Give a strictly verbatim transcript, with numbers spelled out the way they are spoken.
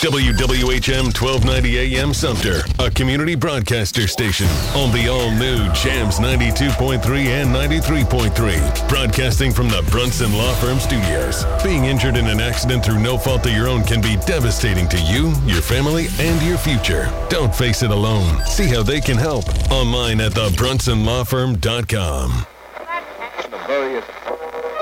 W W H M twelve ninety A M Sumter, a community broadcaster station on the all-new Jams ninety-two point three and ninety-three point three. Broadcasting from the Brunson Law Firm Studios. Being injured in an accident through no fault of your own can be devastating to you, your family, and your future. Don't face it alone. See how they can help online at the brunson law firm dot com. The various